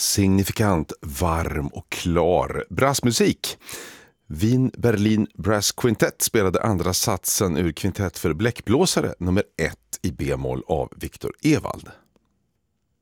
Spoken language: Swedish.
signifikant, varm och klar brassmusik. Wien Berlin Brass Quintet spelade andra satsen ur kvintett för bläckblåsare nummer 1 i B-moll av Viktor Ewald.